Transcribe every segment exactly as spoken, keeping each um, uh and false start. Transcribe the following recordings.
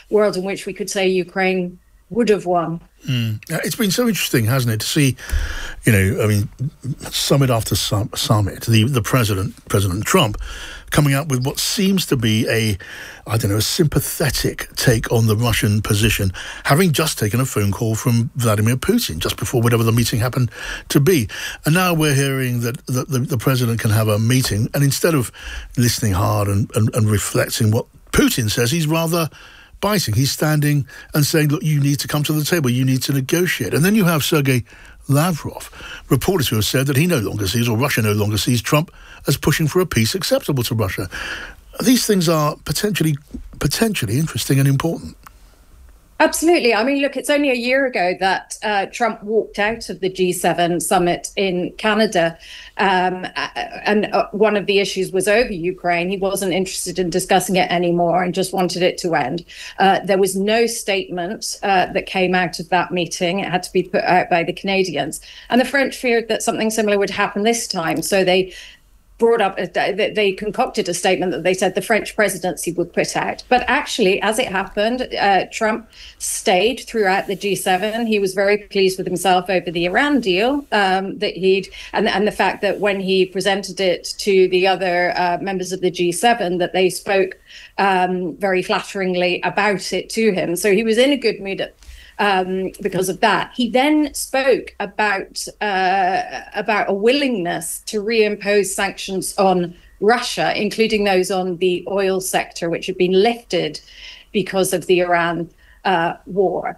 world in which we could say Ukraine would have won. Mm. It's been so interesting, hasn't it, to see, you know, I mean, summit after sum- summit, the the president, President Trump, coming out with what seems to be a, I don't know, a sympathetic take on the Russian position, having just taken a phone call from Vladimir Putin just before whatever the meeting happened to be. And now we're hearing that the, the, the president can have a meeting, and instead of listening hard and, and, and reflecting what Putin says, he's rather biting. He's standing and saying, look, you need to come to the table, you need to negotiate. And then you have Sergei Lavrov, reported to have said that he no longer sees, or Russia no longer sees, Trump as pushing for a peace acceptable to Russia. These things are potentially potentially interesting and important. Absolutely. I mean, look, it's only a year ago that uh, Trump walked out of the G seven summit in Canada. Um, and uh, one of the issues was over Ukraine. He wasn't interested in discussing it anymore and just wanted it to end. Uh, there was no statement uh, that came out of that meeting. It had to be put out by the Canadians. And the French feared that something similar would happen this time. So they brought up, they concocted a statement that they said the French presidency would put out. But actually, as it happened, uh, Trump stayed throughout the G seven. He was very pleased with himself over the Iran deal um, that he'd, and, and the fact that when he presented it to the other uh, members of the G seven, that they spoke um, very flatteringly about it to him. So he was in a good mood at Um, because of that. He then spoke about uh, about a willingness to reimpose sanctions on Russia, including those on the oil sector, which had been lifted because of the Iran uh, war.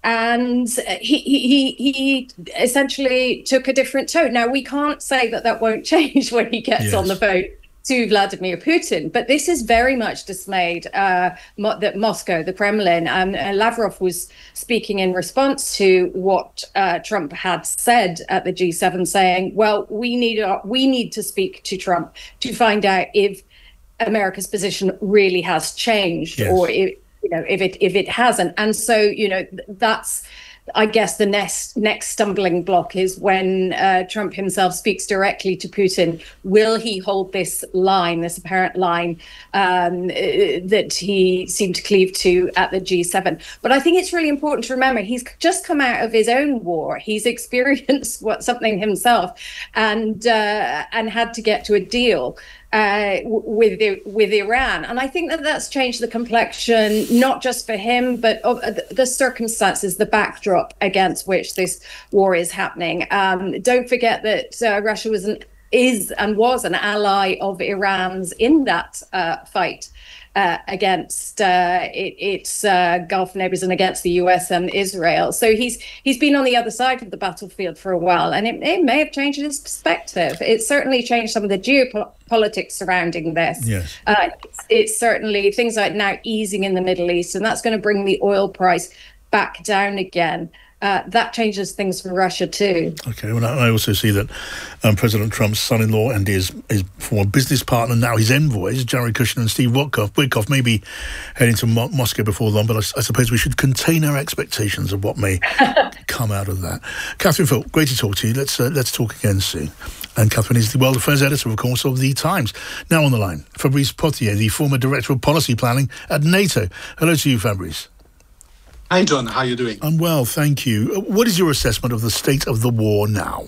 And he, he he essentially took a different tone. Now, we can't say that that won't change when he gets yes. on the phone to Vladimir Putin, but this is very much dismayed uh, mo- that Moscow, the Kremlin, and uh, Lavrov was speaking in response to what uh, Trump had said at the G seven, saying, "Well, we need uh, we need to speak to Trump to find out if America's position really has changed, yes. or if you know if it if it hasn't." And so, you know, that's, I guess, the next next stumbling block is when uh, Trump himself speaks directly to Putin. Will he hold this line, this apparent line um, that he seemed to cleave to at the G seven? But I think it's really important to remember he's just come out of his own war. He's experienced what something himself, and uh, and had to get to a deal uh, with with Iran. And I think that that's changed the complexion, not just for him, but of the circumstances, the backdrop against which this war is happening. Um, don't forget that uh, Russia was an, is and was an ally of Iran's in that uh, fight uh, against uh, it, its uh, Gulf neighbors and against the U S and Israel. So he's he's been on the other side of the battlefield for a while, and it, it may have changed his perspective. It certainly changed some of the geopolitics surrounding this. Yes. Uh, it's, it's certainly things like now easing in the Middle East, and that's going to bring the oil price back down again. Uh, that changes things for Russia too. Okay, well, I also see that um, President Trump's son-in-law and his, his former business partner, now his envoys, Jared Kushner and Steve Witkoff, Witkoff may be heading to Mo- Moscow before long, but I, I suppose we should contain our expectations of what may come out of that. Catherine Philp, great to talk to you. Let's uh, let's talk again soon. And Catherine is the World Affairs Editor, of course, of The Times. Now on the line, Fabrice Potier, the former Director of Policy Planning at NATO. Hello to you, Fabrice. Hi, John. How are you doing? I'm well, thank you. What is your assessment of the state of the war now?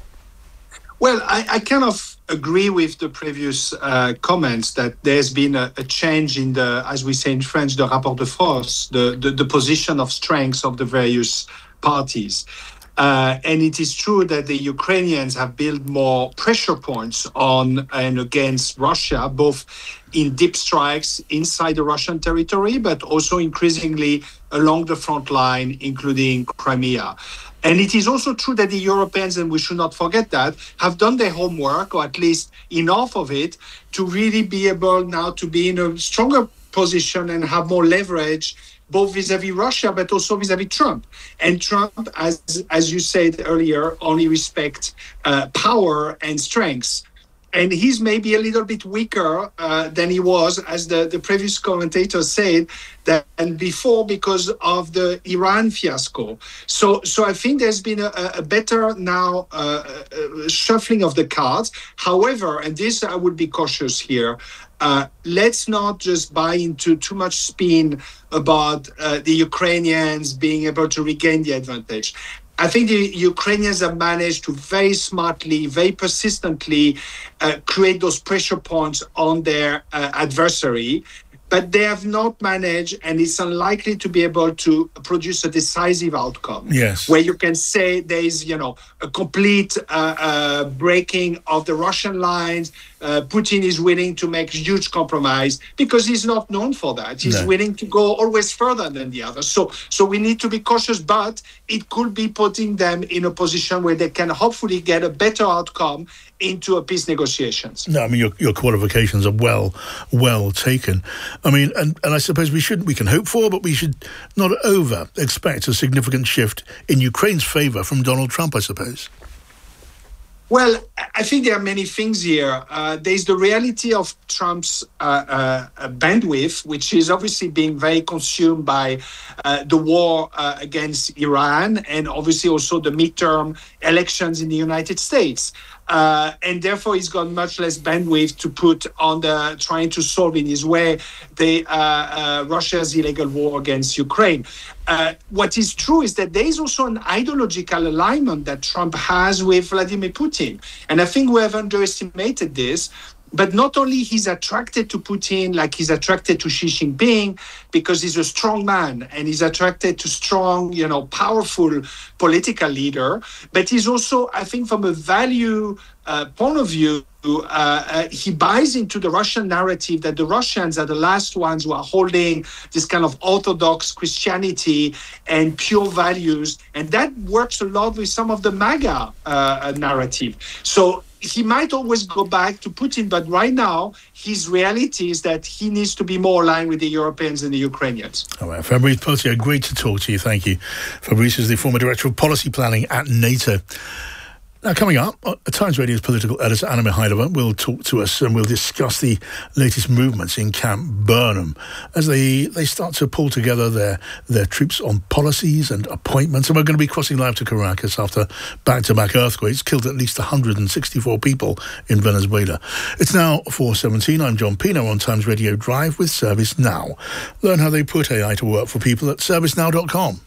Well, I, I kind of agree with the previous uh, comments that there's been a, a change in the, as we say in French, the rapport de force, the, the, the position of strength of the various parties. Uh, and it is true that the Ukrainians have built more pressure points on and against Russia, both in deep strikes inside the Russian territory, but also increasingly along the front line, including Crimea. And it is also true that the Europeans, and we should not forget that, have done their homework, or at least enough of it, to really be able now to be in a stronger position and have more leverage, both vis-à-vis Russia, but also vis-à-vis Trump. And Trump, as as you said earlier, only respects uh, power and strength. And he's maybe a little bit weaker uh, than he was, as the, the previous commentator said, than before because of the Iran fiasco. So so I think there's been a, a better now uh, uh, shuffling of the cards. However, and this I would be cautious here, uh, let's not just buy into too much spin about uh, the Ukrainians being able to regain the advantage. I think the Ukrainians have managed to very smartly, very persistently uh, create those pressure points on their uh, adversary. But they have not managed, and it's unlikely to be able to produce a decisive outcome. Yes. Where you can say there is, you know, a complete uh, uh, breaking of the Russian lines. Uh, Putin is willing to make huge compromise because he's not known for that. He's No. willing to go always further than the others. So, so we need to be cautious, but it could be putting them in a position where they can hopefully get a better outcome into a peace negotiations. No, I mean, your, your qualifications are well, well taken. I mean, and, and I suppose we should, we can hope for, but we should not over expect a significant shift in Ukraine's favour from Donald Trump, I suppose. Well, I think there are many things here. Uh, there's the reality of Trump's uh, uh, bandwidth, which is obviously being very consumed by uh, the war uh, against Iran and obviously also the midterm elections in the United States. Uh, and therefore, he's got much less bandwidth to put on the trying to solve in his way the uh, uh, Russia's illegal war against Ukraine. Uh, what is true is that there is also an ideological alignment that Trump has with Vladimir Putin. And I think we have underestimated this. But not only he's attracted to Putin, like he's attracted to Xi Jinping, because he's a strong man and he's attracted to strong, you know, powerful political leader, but he's also, I think, from a value uh, point of view, uh, uh, he buys into the Russian narrative that the Russians are the last ones who are holding this kind of orthodox Christianity and pure values. And that works a lot with some of the MAGA uh, narrative. So he might always go back to Putin, but right now, his reality is that he needs to be more aligned with the Europeans and the Ukrainians. All right, Fabrice Peltier, great to talk to you. Thank you. Fabrice is the former Director of Policy Planning at NATO. Now, coming up, uh, Times Radio's political editor Anna Mikhailova will talk to us and we'll discuss the latest movements in Camp Burnham as they, they start to pull together their, their troops on policies and appointments. And we're going to be crossing live to Caracas after back-to-back earthquakes killed at least one hundred sixty-four people in Venezuela. It's now four seventeen. I'm John Pino on Times Radio Drive with ServiceNow. Learn how they put A I to work for people at service now dot com.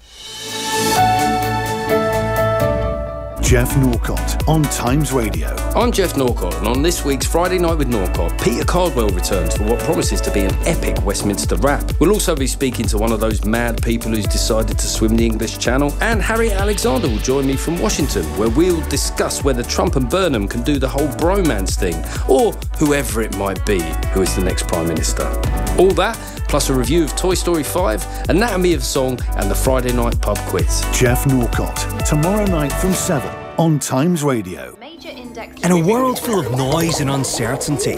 Jeff Norcott on Times Radio. I'm Jeff Norcott, and on this week's Friday Night with Norcott, Peter Cardwell returns for what promises to be an epic Westminster rap. We'll also be speaking to one of those mad people who's decided to swim the English Channel, and Harry Alexander will join me from Washington, where we'll discuss whether Trump and Burnham can do the whole bromance thing, or whoever it might be who is the next Prime Minister. All that, plus a review of Toy Story five, Anatomy of Song, and the Friday Night Pub Quiz. Jeff Norcott, tomorrow night from seven on Times Radio. In a world full of noise and uncertainty,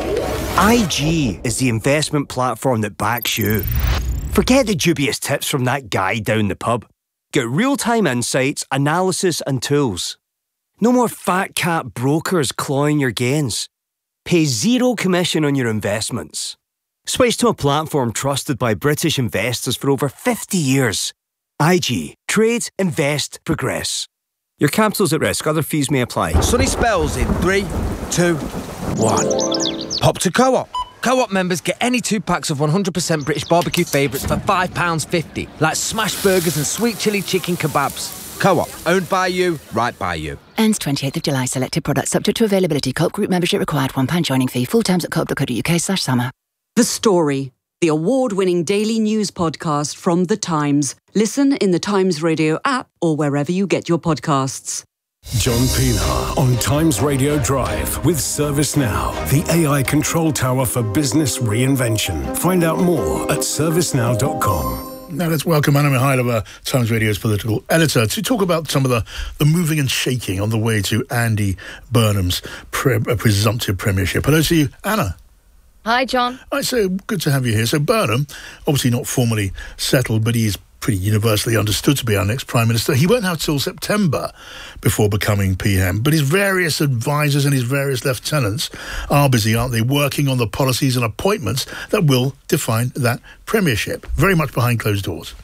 I G is the investment platform that backs you. Forget the dubious tips from that guy down the pub. Get real-time insights, analysis and tools. No more fat cat brokers clawing your gains. Pay zero commission on your investments. Switch to a platform trusted by British investors for over fifty years. I G. Trade, invest, progress. Your capital's at risk. Other fees may apply. Sunny spells in three, two, one. Hop to Co-op. Co-op members get any two packs of one hundred percent British barbecue favourites for five pounds fifty, like smash burgers and sweet chilli chicken kebabs. Co-op, owned by you, right by you. Ends twenty-eighth of July. Selected products subject to availability. Co-op group membership required. one pound joining fee. Full terms at co op dot co dot uk slash summer. The Story, the award-winning daily news podcast from The Times. Listen in the Times Radio app or wherever you get your podcasts. John Pienaar on Times Radio Drive with ServiceNow, the A I control tower for business reinvention. Find out more at service now dot com. Now let's welcome Anna Mikhailova, Times Radio's political editor, to talk about some of the, the moving and shaking on the way to Andy Burnham's pre- presumptive premiership. Hello to you, Anna. Hi, John. All right, so good to have you here. So Burnham, obviously not formally settled, but he is pretty universally understood to be our next Prime Minister. He won't have till September before becoming P M, but his various advisors and his various lieutenants are busy, aren't they, working on the policies and appointments that will define that premiership, very much behind closed doors.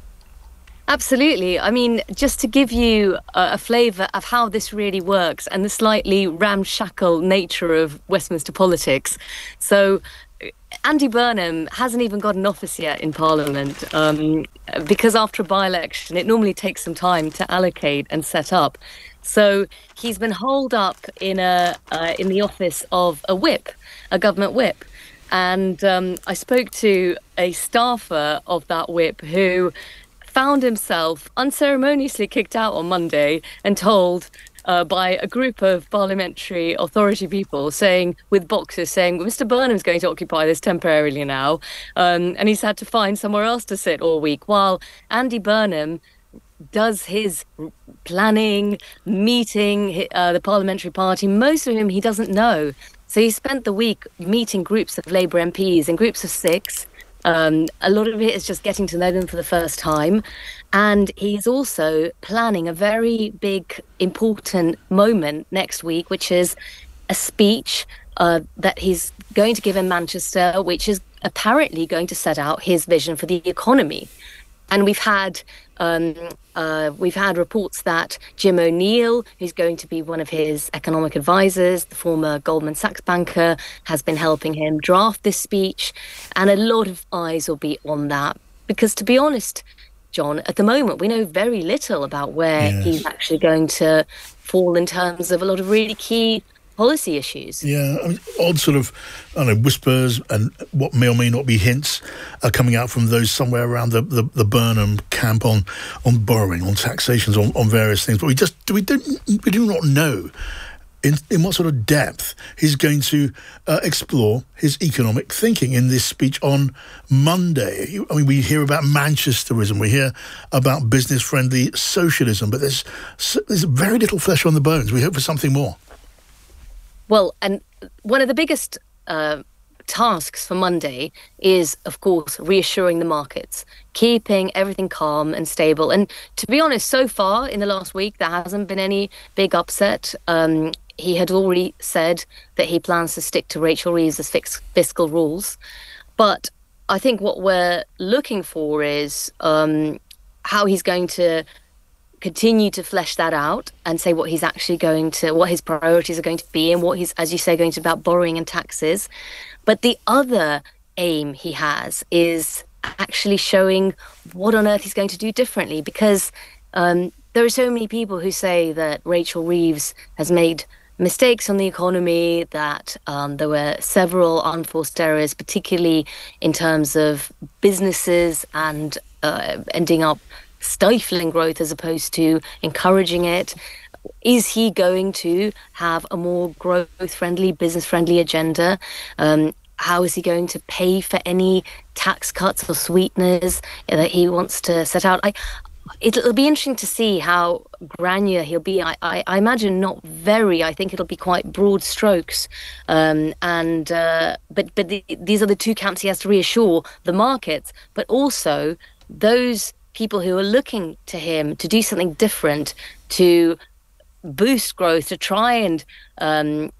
Absolutely. I mean, just to give you a, a flavour of how this really works and the slightly ramshackle nature of Westminster politics. So Andy Burnham hasn't even got an office yet in Parliament, um, because after a by-election, it normally takes some time to allocate and set up. So he's been holed up in a uh, in the office of a whip, a government whip. And um, I spoke to a staffer of that whip who found himself unceremoniously kicked out on Monday and told uh, by a group of parliamentary authority people saying, with boxes saying, well, Mister Burnham's going to occupy this temporarily now. Um, and he's had to find somewhere else to sit all week, while Andy Burnham does his planning, meeting uh, the parliamentary party, most of whom he doesn't know. So he spent the week meeting groups of Labour M Ps in groups of six. Um, a lot of it is just getting to know them for the first time. And he's also planning a very big, important moment next week, which is a speech uh, that he's going to give in Manchester, which is apparently going to set out his vision for the economy. And we've had um, uh, we've had reports that Jim O'Neill, who's going to be one of his economic advisors, the former Goldman Sachs banker, has been helping him draft this speech. And a lot of eyes will be on that. Because to be honest, John, at the moment, we know very little about where yes. he's actually going to fall in terms of a lot of really key policy issues. Yeah, I mean, odd sort of, I don't know, whispers and what may or may not be hints are coming out from those somewhere around the, the, the Burnham camp on on borrowing, on taxations, on, on various things. But we just we don't we do not know in in what sort of depth he's going to uh, explore his economic thinking in this speech on Monday. I mean, we hear about Manchesterism, we hear about business-friendly socialism, but there's there's very little flesh on the bones. We hope for something more. Well, and one of the biggest uh, tasks for Monday is, of course, reassuring the markets, keeping everything calm and stable. And to be honest, so far in the last week, there hasn't been any big upset. Um, he had already said that he plans to stick to Rachel Reeves' fix- fiscal rules. But I think what we're looking for is um, how he's going to continue to flesh that out and say what he's actually going to, what his priorities are going to be, and what he's, as you say, going to be about borrowing and taxes. But the other aim he has is actually showing what on earth he's going to do differently, because um, there are so many people who say that Rachel Reeves has made mistakes on the economy, that um, there were several unforced errors, particularly in terms of businesses and uh, ending up stifling growth as opposed to encouraging it. Is he going to have a more growth-friendly, business-friendly agenda? Um, how is he going to pay for any tax cuts or sweeteners that he wants to set out? I, it'll be interesting to see how granular he'll be. I, I, I imagine not very. I think it'll be quite broad strokes. Um, and uh, but but the, these are the two camps he has to reassure the markets, but also those people who are looking to him to do something different, to boost growth, to try and um,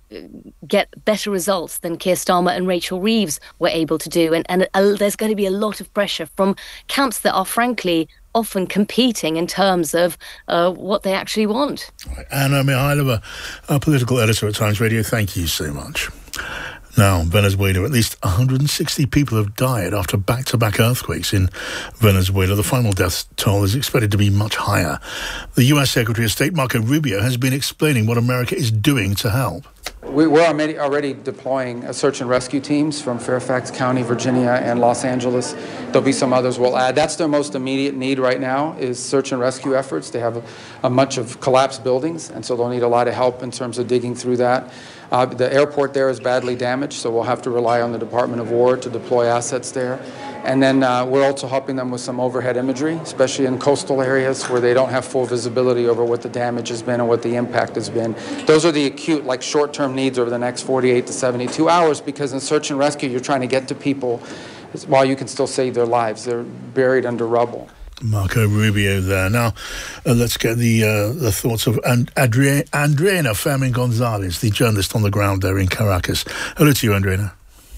get better results than Keir Starmer and Rachel Reeves were able to do. And, and uh, there's going to be a lot of pressure from camps that are frankly often competing in terms of uh, what they actually want. Anna Mihailova, our political editor at Times Radio, thank you so much. Now, Venezuela, at least one hundred sixty people have died after back-to-back earthquakes in Venezuela. The final death toll is expected to be much higher. The U S Secretary of State, Marco Rubio, has been explaining what America is doing to help. We, we're already, already deploying uh, search and rescue teams from Fairfax County, Virginia, and Los Angeles. There'll be some others we'll add. That's their most immediate need right now, is search and rescue efforts. They have a, a bunch of collapsed buildings, and so they'll need a lot of help in terms of digging through that. Uh, the airport there is badly damaged, so we'll have to rely on the Department of War to deploy assets there. And then uh, we're also helping them with some overhead imagery, especially in coastal areas where they don't have full visibility over what the damage has been and what the impact has been. Those are the acute, like short-term needs over the next forty-eight to seventy-two hours, because in search and rescue, you're trying to get to people while you can still save their lives. They're buried under rubble. Marco Rubio there. Now, uh, let's get the uh, the thoughts of and- Adri- Andreina Fermin-Gonzalez, the journalist on the ground there in Caracas. Hello to you, Andreina.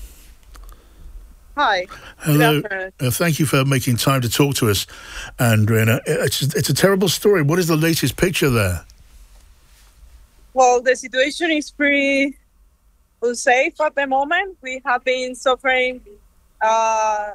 Hi. Hello. Uh, thank you for making time to talk to us, Andreina. It's, it's a terrible story. What is the latest picture there? Well, the situation is pretty unsafe at the moment. We have been suffering uh,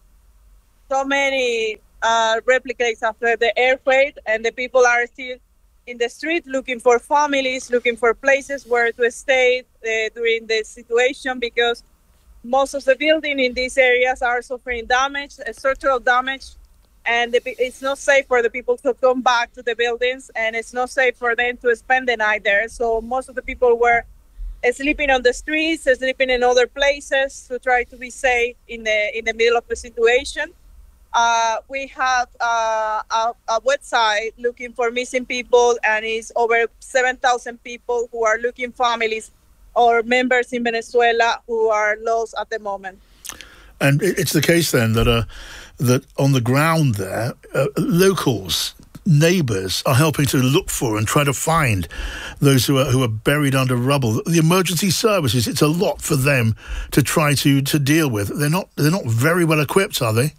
so many uh, replicas after the earthquake, and the people are still in the street looking for families, looking for places where to stay uh, during the situation, because most of the buildings in these areas are suffering damage, uh, structural damage, and the, it's not safe for the people to come back to the buildings, and it's not safe for them to spend the night there. So most of the people were sleeping on the streets, sleeping in other places to try to be safe in the in the middle of the situation. Uh, we have uh, a, a website looking for missing people, and it's over seven thousand people who are looking families or members in Venezuela who are lost at the moment. And it's the case then that uh, that on the ground there, uh, locals, neighbours are helping to look for and try to find those who are who are buried under rubble. The emergency services, it's a lot for them to try to, to deal with. They're not they're not very well equipped, are they?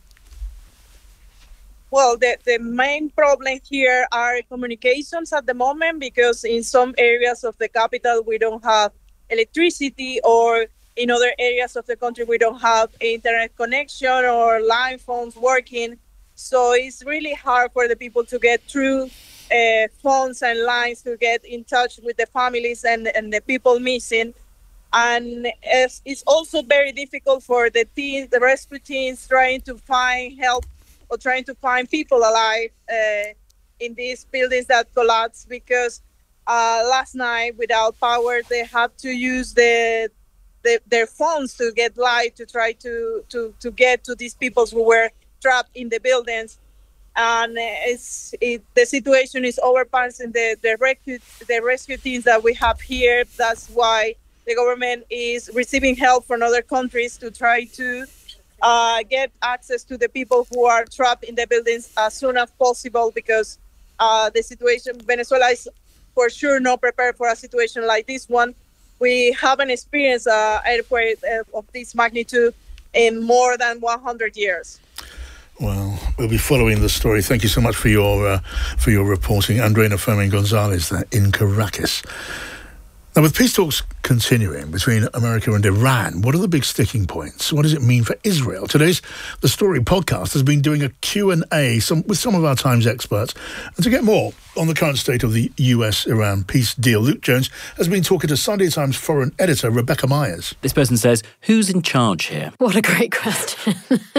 Well, the, the main problem here are communications at the moment, because in some areas of the capital we don't have electricity, or in other areas of the country we don't have internet connection or line phones working. So it's really hard for the people to get through uh, phones and lines to get in touch with the families and, and the people missing. And it's, it's also very difficult for the teams, the rescue teams, trying to find help or trying to find people alive uh, in these buildings that collapsed, because uh, last night, without power, they had to use the, the their phones to get light to try to, to, to get to these people who were trapped in the buildings. And it's it, the situation is overpassing the, the, rescue, the rescue teams that we have here. That's why the government is receiving help from other countries to try to Uh, get access to the people who are trapped in the buildings as soon as possible, because uh, the situation, Venezuela is for sure not prepared for a situation like this one. We haven't experienced an earthquake of this magnitude in more than one hundred years. Well, we'll be following the story. Thank you so much for your uh, for your reporting, Andreina Fermin Gonzalez there in Caracas. Now, with peace talks continuing between America and Iran, what are the big sticking points? What does it mean for Israel? Today's The Story podcast has been doing a Q and A some, with some of our Times experts. And to get more on the current state of the U S Iran peace deal, Luke Jones has been talking to Sunday Times foreign editor Rebecca Myers. This person says, who's in charge here? What a great question.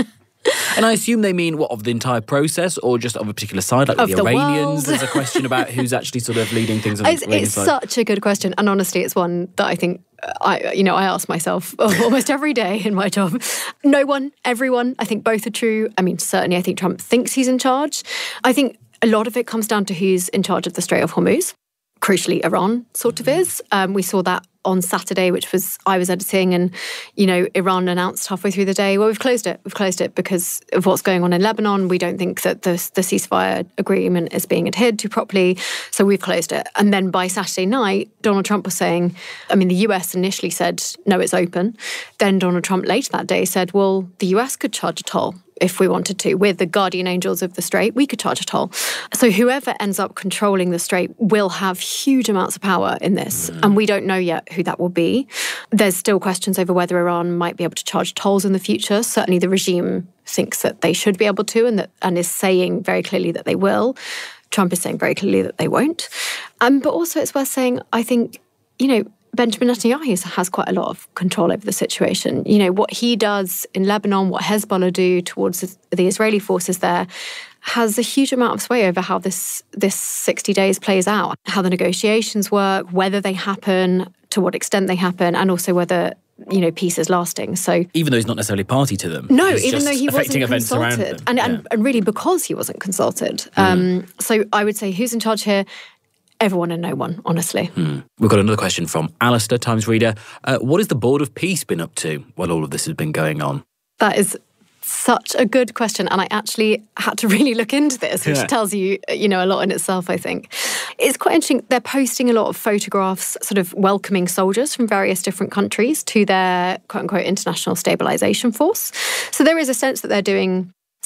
And I assume they mean, what, of the entire process or just of a particular side, like of the, the Iranians? world. There's a question about who's actually sort of leading things on the It's, Iranian it's side. such a good question. And honestly, it's one that I think, I, you know, I ask myself almost every day in my job. No one, everyone, I think both are true. I mean, certainly I think Trump thinks he's in charge. I think a lot of it comes down to who's in charge of the Strait of Hormuz. Crucially, Iran sort of is. Um, we saw that on Saturday, which was, I was editing, and, you know, Iran announced halfway through the day, well, we've closed it. We've closed it because of what's going on in Lebanon. We don't think that the, the ceasefire agreement is being adhered to properly, so we've closed it. And then by Saturday night, Donald Trump was saying, I mean, the U S initially said, no, it's open. Then Donald Trump later that day said, well, the U S could charge a toll if we wanted to. We're the guardian angels of the Strait. We could charge a toll. So whoever ends up controlling the Strait will have huge amounts of power in this. Mm. And we don't know yet who that will be. There's still questions over whether Iran might be able to charge tolls in the future. Certainly the regime thinks that they should be able to, and that and is saying very clearly that they will. Trump is saying very clearly that they won't. Um, but also it's worth saying, I think, you know, Benjamin Netanyahu has quite a lot of control over the situation. You know, what he does in Lebanon, what Hezbollah do towards the Israeli forces there, has a huge amount of sway over how this this sixty days plays out, how the negotiations work, whether they happen, to what extent they happen, and also whether, you know, peace is lasting. So even though he's not necessarily party to them. No, he's even just though he affecting wasn't events around consulted. them. And, yeah. and, and really because he wasn't consulted. Mm. Um, so I would say who's in charge here? Everyone and no one, honestly. Hmm. We've got another question from Alistair, Times reader. Uh, what has the Board of Peace been up to while all of this has been going on? That is such a good question. And I actually had to really look into this, which Yeah. tells you, you know, a lot in itself, I think. It's quite interesting. They're posting a lot of photographs, sort of welcoming soldiers from various different countries to their, quote unquote, international stabilization force. So there is a sense that they're doing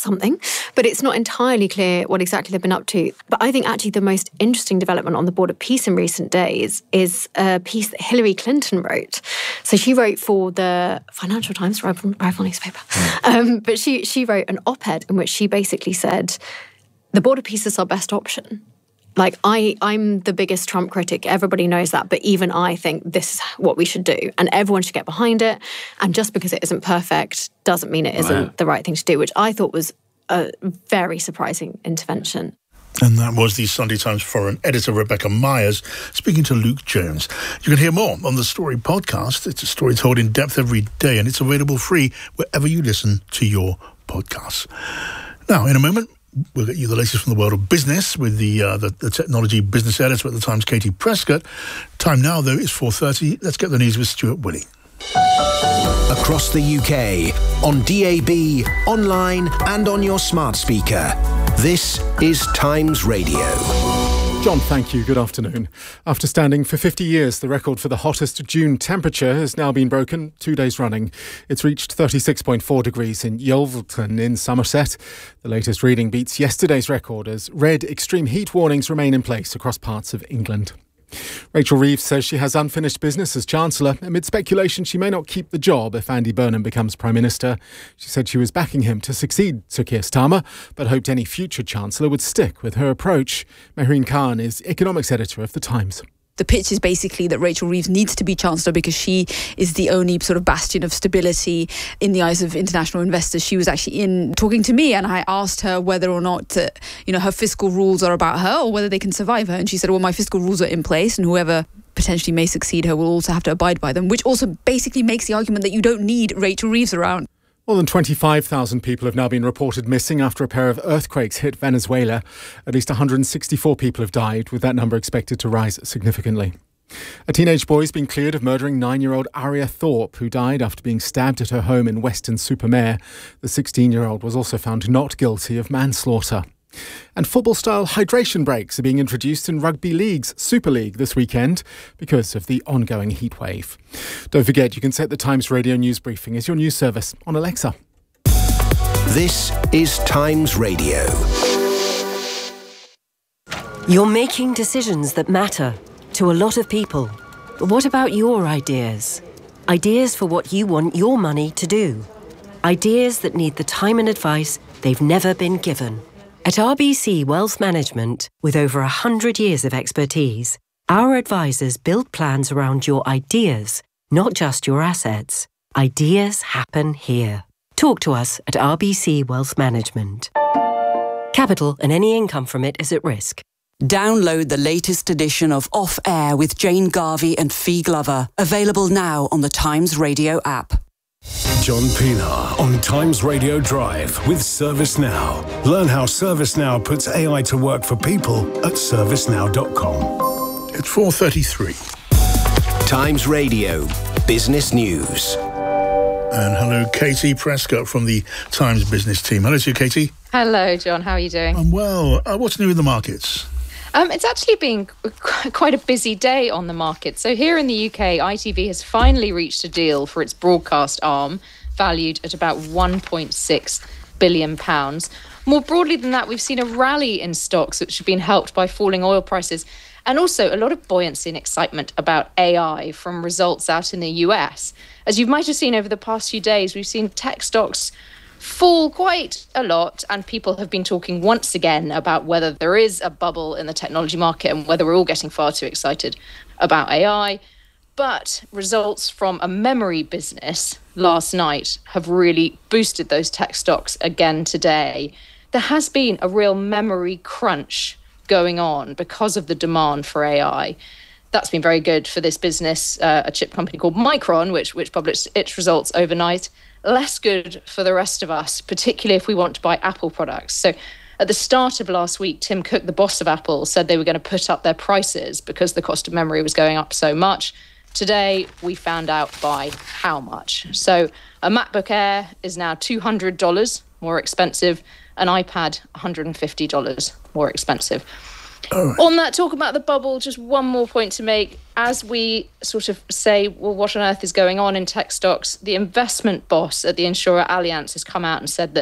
something, but it's not entirely clear what exactly they've been up to. But I think actually the most interesting development on the Board of Peace in recent days is a piece that Hillary Clinton wrote. So she wrote for the Financial Times, rival, rival newspaper, um, but she, she wrote an op-ed in which she basically said, the Board of Peace is our best option. Like, I, I'm the biggest Trump critic. Everybody knows that. But even I think this is what we should do. And everyone should get behind it. And just because it isn't perfect doesn't mean it isn't wow. the right thing to do, which I thought was a very surprising intervention. And that was the Sunday Times foreign editor, Rebecca Myers, speaking to Luke Jones. You can hear more on the Story podcast. It's a story told in depth every day, and it's available free wherever you listen to your podcasts. Now, in a moment, we'll get you the latest from the world of business with the, uh, the the technology business editor at the Times, Katie Prescott. Time now, though, is four thirty. Let's get the news with Stuart Willey. Across the U K, on D A B, online and on your smart speaker. This is Times Radio. John, thank you. Good afternoon. After standing for fifty years, the record for the hottest June temperature has now been broken two days running. It's reached thirty-six point four degrees in Yeovilton in Somerset. The latest reading beats yesterday's record as red extreme heat warnings remain in place across parts of England. Rachel Reeves says she has unfinished business as Chancellor amid speculation she may not keep the job if Andy Burnham becomes Prime Minister. She said she was backing him to succeed Sir Keir Starmer, but hoped any future Chancellor would stick with her approach. Mehreen Khan is economics editor of The Times. The pitch is basically that Rachel Reeves needs to be Chancellor because she is the only sort of bastion of stability in the eyes of international investors. She was actually in talking to me and I asked her whether or not, uh, you know, her fiscal rules are about her or whether they can survive her. And she said, well, my fiscal rules are in place and whoever potentially may succeed her will also have to abide by them, which also basically makes the argument that you don't need Rachel Reeves around. More than twenty-five thousand people have now been reported missing after a pair of earthquakes hit Venezuela. At least one hundred sixty-four people have died, with that number expected to rise significantly. A teenage boy has been cleared of murdering nine-year-old Aria Thorpe, who died after being stabbed at her home in Weston-super-Mare. The sixteen-year-old was also found not guilty of manslaughter. And football-style hydration breaks are being introduced in Rugby League's Super League this weekend because of the ongoing heatwave. Don't forget, you can set the Times Radio News Briefing as your news service on Alexa. This is Times Radio. You're making decisions that matter to a lot of people. But what about your ideas? Ideas for what you want your money to do. Ideas that need the time and advice they've never been given. At R B C Wealth Management, with over one hundred years of expertise, our advisors build plans around your ideas, not just your assets. Ideas happen here. Talk to us at R B C Wealth Management. Capital and any income from it is at risk. Download the latest edition of Off Air with Jane Garvey and Fee Glover, available now on the Times Radio app. John Pienaar on Times Radio Drive with ServiceNow. Learn how ServiceNow puts A I to work for people at service now dot com. It's four thirty-three. Times Radio Business News. And hello, Katie Prescott from the Times business team. Hello to you, Katie. Hello, John. How are you doing? I'm well. Uh, what's new in the markets? Um, it's actually been quite a busy day on the market. So here in the U K, I T V has finally reached a deal for its broadcast arm, valued at about one point six billion pounds. More broadly than that, we've seen a rally in stocks, which have been helped by falling oil prices, and also a lot of buoyancy and excitement about A I from results out in the U S. As you might have seen over the past few days, we've seen tech stocks fall quite a lot, and people have been talking once again about whether there is a bubble in the technology market and whether we're all getting far too excited about A I. But results from a memory business last night have really boosted those tech stocks again today. There has been a real memory crunch going on because of the demand for A I. That's been very good for this business, uh, a chip company called Micron, which which published its results overnight. Less good for the rest of us, particularly if we want to buy Apple products. So at the start of last week, Tim Cook, the boss of Apple, said they were going to put up their prices because the cost of memory was going up so much. Today, we found out by how much. So a MacBook Air is now two hundred dollars more expensive, an iPad one hundred fifty dollars more expensive. Oh. On that talk about the bubble, just one more point to make. As we sort of say, well, what on earth is going on in tech stocks? The investment boss at the insurer Allianz has come out and said that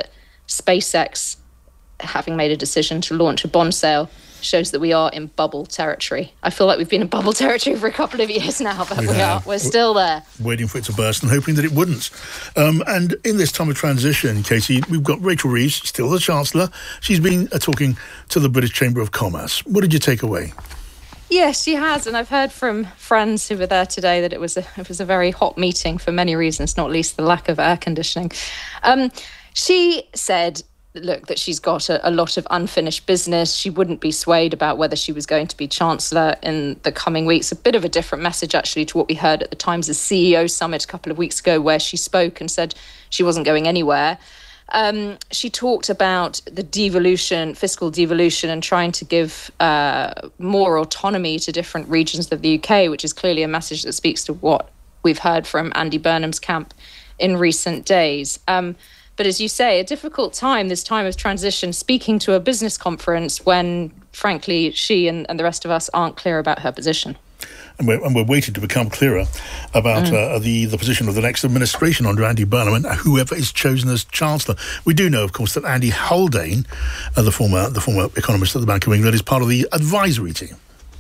SpaceX having made a decision to launch a bond sale shows that we are in bubble territory. I feel like we've been in bubble territory for a couple of years now, but we, we are. We're still there. Waiting for it to burst and hoping that it wouldn't. Um, and in this time of transition, Katie, we've got Rachel Reeves, still the Chancellor. She's been uh, talking to the British Chamber of Commerce. What did you take away? Yes, she has, and I've heard from friends who were there today that it was a, it was a very hot meeting for many reasons, not least the lack of air conditioning. Um, she said, look, that she's got a, a lot of unfinished business. She wouldn't be swayed about whether she was going to be Chancellor in the coming weeks. A bit of a different message, actually, to what we heard at the Times' C E O summit a couple of weeks ago, where she spoke and said she wasn't going anywhere. Um, she talked about the devolution, fiscal devolution, and trying to give uh, more autonomy to different regions of the U K, which is clearly a message that speaks to what we've heard from Andy Burnham's camp in recent days. Um, but as you say, a difficult time, this time of transition, speaking to a business conference when, frankly, she and, and the rest of us aren't clear about her position. And we're, and we're waiting to become clearer about Mm. uh, the, the position of the next administration under Andy Burnham and whoever is chosen as Chancellor. We do know, of course, that Andy Haldane, uh, the former the former economist at the Bank of England, is part of the advisory team.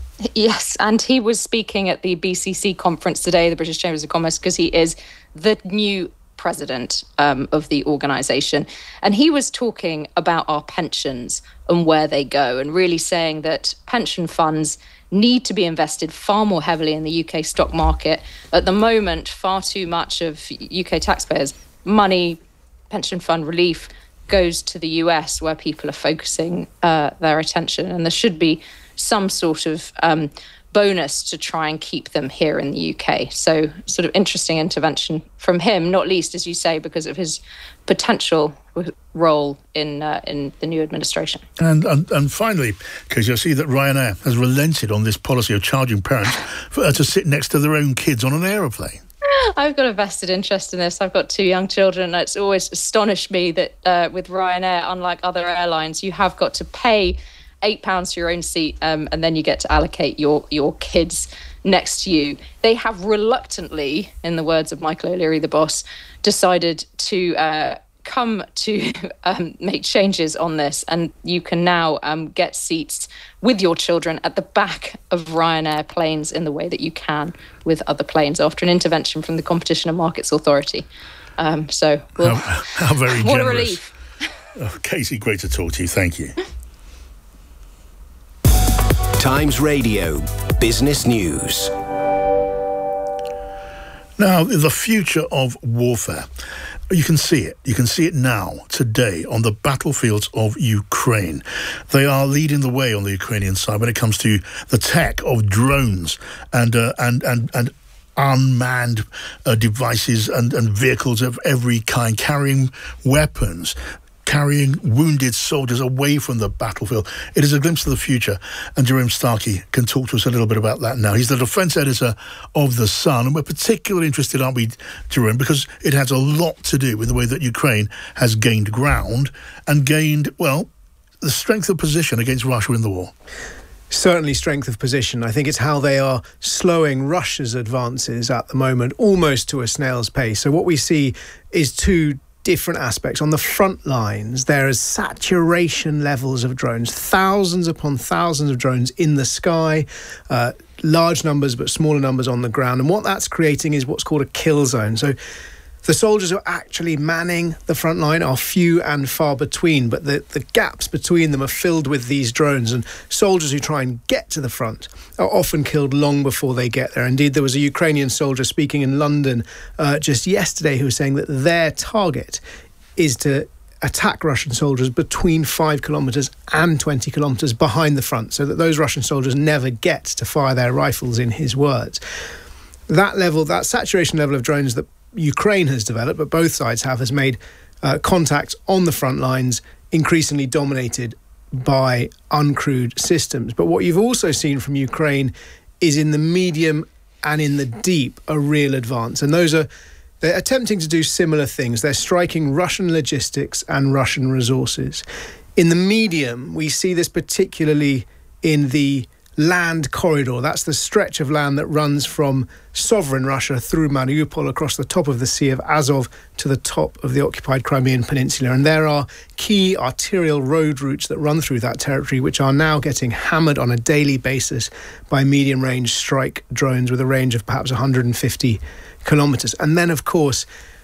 Yes, and he was speaking at the B C C conference today, the British Chambers of Commerce, because he is the new president um, of the organisation. And he was talking about our pensions and where they go, and really saying that pension funds need to be invested far more heavily in the U K stock market. At the moment, far too much of U K taxpayers' money, pension fund relief, goes to the U S, where people are focusing uh, their attention. And there should be some sort of um, bonus to try and keep them here in the U K. So sort of interesting intervention from him, not least, as you say, because of his potential role in uh, in the new administration. And, and and finally, because you'll see that Ryanair has relented on this policy of charging parents for, uh, to sit next to their own kids on an aeroplane. I've got a vested interest in this. I've got two young children. It's always astonished me that uh, with Ryanair, unlike other airlines, you have got to pay eight pounds for your own seat, um, and then you get to allocate your your kids next to you. They have reluctantly, in the words of Michael O'Leary, the boss, decided to uh, come to um, make changes on this, and you can now um, get seats with your children at the back of Ryanair planes in the way that you can with other planes after an intervention from the Competition and Markets Authority. Um, so, well, how, how very what generous. a relief. Oh, Casey, great to talk to you. Thank you. Times Radio Business News. Now, the future of warfare. You can see it. You can see it now, today, on the battlefields of Ukraine. They are leading the way on the Ukrainian side when it comes to the tech of drones and uh, and and and unmanned uh, devices and, and vehicles of every kind, carrying weapons, carrying wounded soldiers away from the battlefield. It is a glimpse of the future, and Jerome Starkey can talk to us a little bit about that now. He's the defence editor of The Sun, and we're particularly interested, aren't we, Jerome, because it has a lot to do with the way that Ukraine has gained ground and gained, well, the strength of position against Russia in the war. Certainly strength of position. I think it's how they are slowing Russia's advances at the moment, almost to a snail's pace. So what we see is two different aspects. On the front lines, there is saturation levels of drones, thousands upon thousands of drones in the sky, uh, large numbers but smaller numbers on the ground. And what that's creating is what's called a kill zone. So the soldiers who are actually manning the front line are few and far between, but the, the gaps between them are filled with these drones, and soldiers who try and get to the front are often killed long before they get there. Indeed, there was a Ukrainian soldier speaking in London uh, just yesterday who was saying that their target is to attack Russian soldiers between five kilometres and twenty kilometres behind the front, so that those Russian soldiers never get to fire their rifles, in his words. That level, that saturation level of drones that Ukraine has developed, but both sides have, has made uh, contacts on the front lines increasingly dominated by uncrewed systems. But what you've also seen from Ukraine is in the medium and in the deep a real advance. And those are, they're attempting to do similar things. They're striking Russian logistics and Russian resources. In the medium, we see this particularly in the land corridor. That's the stretch of land that runs from sovereign Russia through Mariupol across the top of the Sea of Azov to the top of the occupied Crimean Peninsula. And there are key arterial road routes that run through that territory, which are now getting hammered on a daily basis by medium-range strike drones with a range of perhaps one hundred fifty kilometres. And then, of course,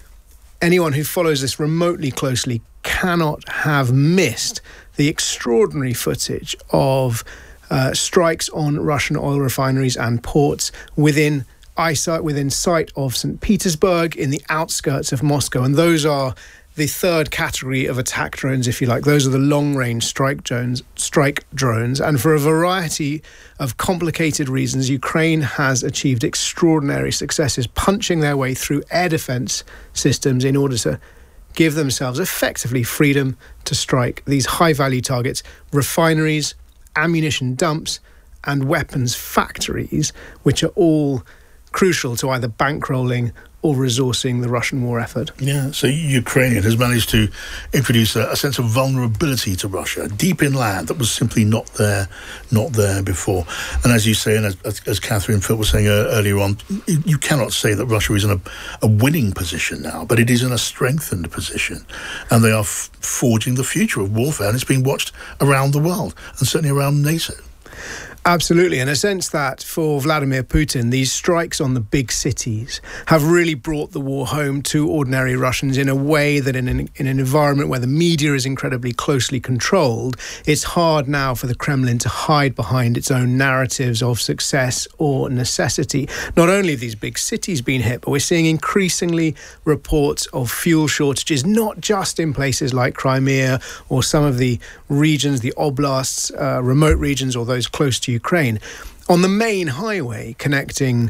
anyone who follows this remotely closely cannot have missed the extraordinary footage of uh, strikes on Russian oil refineries and ports within eyesight, within sight of Saint Petersburg, in the outskirts of Moscow. And those are the third category of attack drones, if you like. Those are the long-range strike drones, strike drones. And for a variety of complicated reasons, Ukraine has achieved extraordinary successes, punching their way through air defense systems in order to give themselves effectively freedom to strike these high-value targets, refineries, ammunition dumps, and weapons factories, which are all crucial to either bankrolling or resourcing the Russian war effort. Yeah, so Ukraine has managed to introduce a, a sense of vulnerability to Russia, deep inland, that was simply not there, not there before. And as you say, and as, as, as Catherine Phil was saying uh, earlier on, you, you cannot say that Russia is in a, a winning position now, but it is in a strengthened position. And they are f- forging the future of warfare, and it's being watched around the world, and certainly around NATO. Absolutely. In a sense that for Vladimir Putin, these strikes on the big cities have really brought the war home to ordinary Russians in a way that in an, in an environment where the media is incredibly closely controlled, it's hard now for the Kremlin to hide behind its own narratives of success or necessity. Not only have these big cities been hit, but we're seeing increasingly reports of fuel shortages, not just in places like Crimea or some of the regions, the oblasts, uh, remote regions, or those close to Ukraine. On the main highway connecting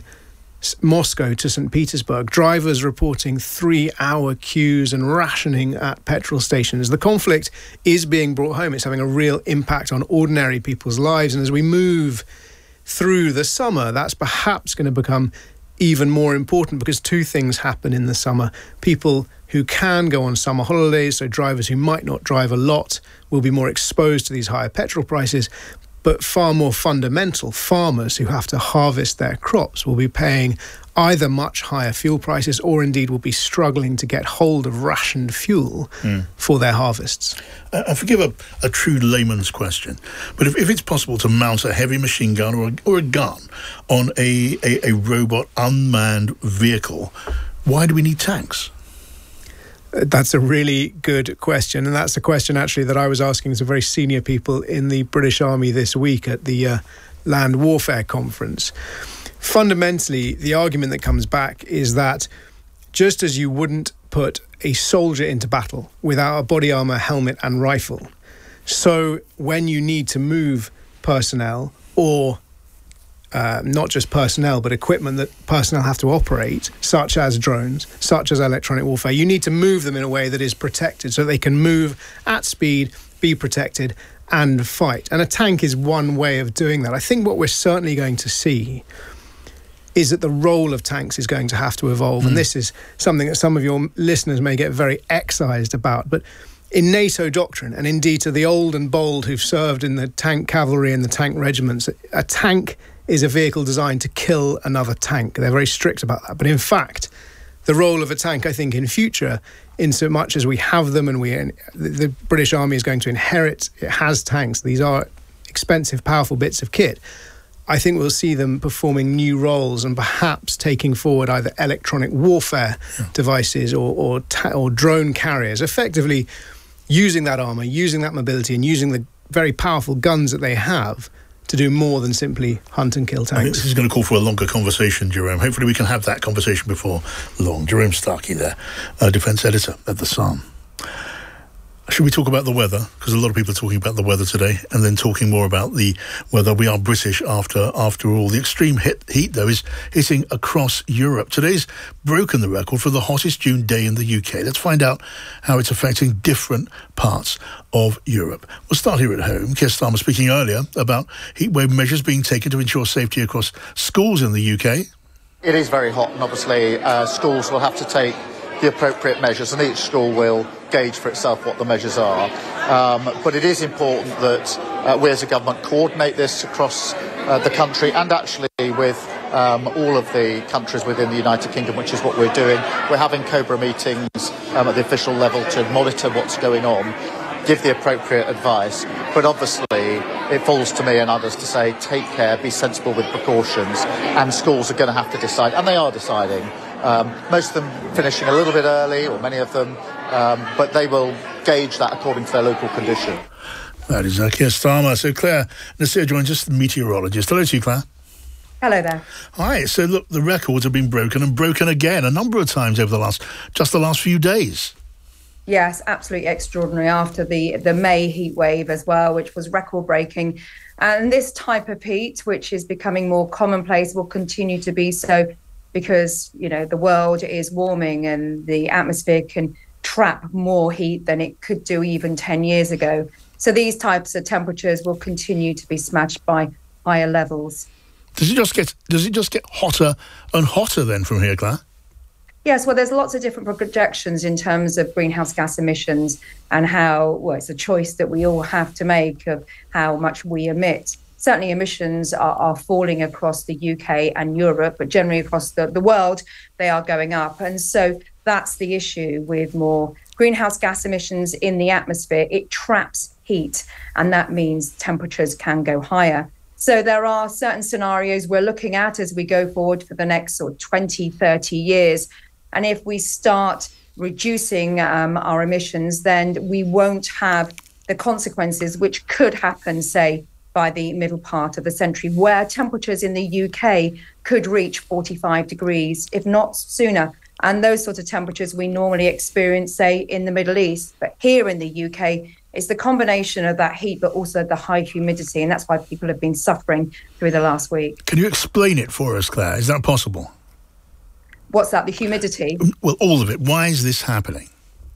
Moscow to Saint Petersburg, drivers reporting three-hour queues and rationing at petrol stations. The conflict is being brought home. It's having a real impact on ordinary people's lives. And as we move through the summer, that's perhaps going to become even more important, because two things happen in the summer. People who can go on summer holidays, so drivers who might not drive a lot, will be more exposed to these higher petrol prices. But far more fundamental, farmers who have to harvest their crops will be paying either much higher fuel prices or indeed will be struggling to get hold of rationed fuel mm. for their harvests. Uh, I forgive a, a true layman's question, but if, if it's possible to mount a heavy machine gun or a, or a gun on a, a, a robot unmanned vehicle, why do we need tanks? That's a really good question, and that's a question actually that I was asking some very senior people in the British Army this week at the uh, Land Warfare Conference. Fundamentally, the argument that comes back is that just as you wouldn't put a soldier into battle without a body armour, helmet and rifle, so when you need to move personnel or Uh, not just personnel, but equipment that personnel have to operate, such as drones, such as electronic warfare, you need to move them in a way that is protected so they can move at speed, be protected and fight. And a tank is one way of doing that. I think what we're certainly going to see is that the role of tanks is going to have to evolve. Mm. And this is something that some of your listeners may get very excised about. But in NATO doctrine, and indeed to the old and bold who've served in the tank cavalry and the tank regiments, a tank is a vehicle designed to kill another tank. They're very strict about that. But in fact, the role of a tank, I think, in future, in so much as we have them and we, the British Army is going to inherit, it has tanks. These are expensive, powerful bits of kit. I think we'll see them performing new roles and perhaps taking forward either electronic warfare yeah. devices or or, ta- or drone carriers, effectively using that armour, using that mobility and using the very powerful guns that they have to do more than simply hunt and kill tanks. I think this is going to call for a longer conversation, Jerome. Hopefully we can have that conversation before long. Jerome Starkey there, uh, defence editor at The Sun. Should we talk about the weather? Because a lot of people are talking about the weather today, and then talking more about the weather. We are British after after all. The extreme hit, heat, though, is hitting across Europe. Today's broken the record for the hottest June day in the U K. Let's find out how it's affecting different parts of Europe. We'll start here at home. Keir Starmer speaking earlier about heatwave measures being taken to ensure safety across schools in the U K. It is very hot, and obviously uh, schools will have to take the appropriate measures, and each school will gauge for itself what the measures are. Um, but it is important that uh, we as a government coordinate this across uh, the country and actually with um, all of the countries within the United Kingdom, which is what we're doing. We're having COBRA meetings um, at the official level to monitor what's going on, give the appropriate advice. But obviously it falls to me and others to say take care, be sensible with precautions, and schools are going to have to decide, and they are deciding. Um, most of them finishing a little bit early, or many of them, um, but they will gauge that according to their local condition. That is uh, Keir Starmer. So Claire Nasir joins us, the meteorologist. Hello to you, Claire. Hello there. Hi. So look, the records have been broken and broken again a number of times over the last, just the last few days. Yes, absolutely extraordinary after the, the May heat wave as well, which was record-breaking. And this type of heat, which is becoming more commonplace, will continue to be so because, you know, the world is warming and the atmosphere can trap more heat than it could do even ten years ago. So these types of temperatures will continue to be smashed by higher levels. Does it just get does it just get hotter and hotter then from here, Claire? Yes, well, there's lots of different projections in terms of greenhouse gas emissions and how, well, it's a choice that we all have to make of how much we emit. Certainly emissions are, are falling across the U K and Europe, but generally across the, the world, they are going up. And so that's the issue with more greenhouse gas emissions in the atmosphere. It traps heat, and that means temperatures can go higher. So there are certain scenarios we're looking at as we go forward for the next sort of twenty, thirty years. And if we start reducing um, our emissions, then we won't have the consequences which could happen, say, by the middle part of the century, where temperatures in the U K could reach forty-five degrees, if not sooner. And those sorts of temperatures we normally experience, say, in the Middle East. But here in the U K, it's the combination of that heat, but also the high humidity. And that's why people have been suffering through the last week. Can you explain it for us, Claire? Is that possible? What's that, the humidity? Well, all of it. Why is this happening?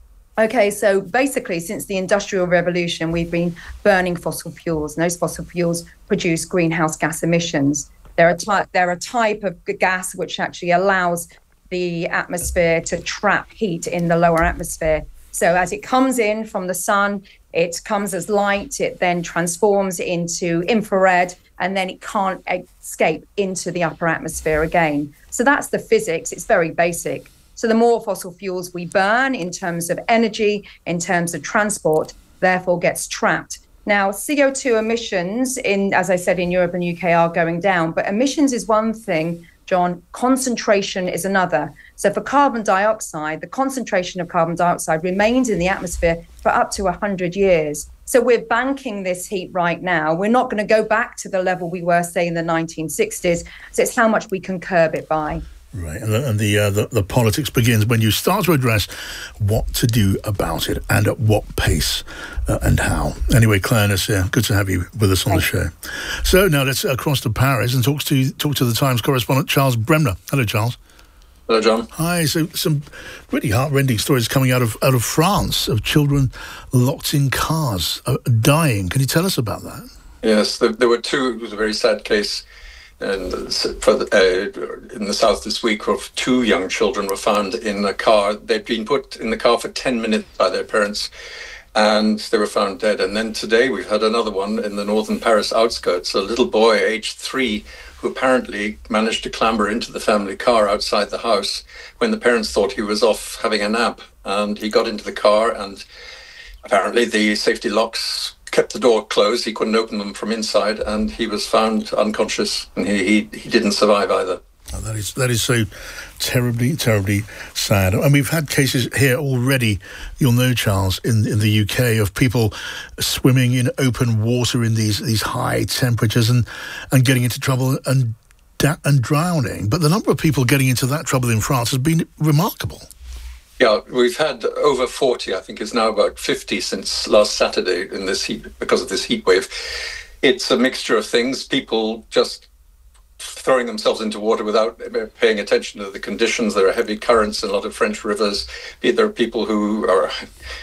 Okay, so basically, since the Industrial Revolution, we've been burning fossil fuels, and those fossil fuels produce greenhouse gas emissions. They're a, ty- they're a type of gas which actually allows the atmosphere to trap heat in the lower atmosphere. So as it comes in from the sun, it comes as light, it then transforms into infrared, and then it can't escape into the upper atmosphere again. So that's the physics. It's very basic. So the more fossil fuels we burn in terms of energy, in terms of transport, therefore gets trapped. Now, C O two emissions, in, as I said, in Europe and U K are going down, but emissions is one thing, John, concentration is another. So for carbon dioxide, the concentration of carbon dioxide remains in the atmosphere for up to one hundred years. So we're banking this heat right now. We're not going to go back to the level we were, say, in the nineteen sixties. So it's how much we can curb it by. Right, and the and the, uh, the the politics begins when you start to address what to do about it and at what pace uh, and how. Anyway, Claire Nasir, good to have you with us on Thanks. the show. So now let's across to Paris and talk to talk to the Times correspondent Charles Bremner. Hello, Charles. Hello, John. Hi. So some really heartrending stories coming out of out of France of children locked in cars uh, dying. Can you tell us about that? Yes, there, there were two. It was a very sad case. And for the, uh, in the south this week, of two young children were found in a car. They'd been put in the car for ten minutes by their parents, and they were found dead. And then today we've had another one in the northern Paris outskirts, a little boy aged three who apparently managed to clamber into the family car outside the house when the parents thought he was off having a nap. And he got into the car, and apparently the safety locks kept the door closed. He couldn't open them from inside, and he was found unconscious, and he he, he didn't survive either. Oh, that is that is so terribly, terribly sad. And we've had cases here already, you'll know, Charles, in, in the U K of people swimming in open water in these these high temperatures and, and getting into trouble and and drowning. But the number of people getting into that trouble in France has been remarkable. Yeah, we've had over forty, I think it's now about fifty since last Saturday in this heat, because of this heat wave. It's a mixture of things, people just throwing themselves into water without paying attention to the conditions. There are heavy currents in a lot of French rivers. There are people who are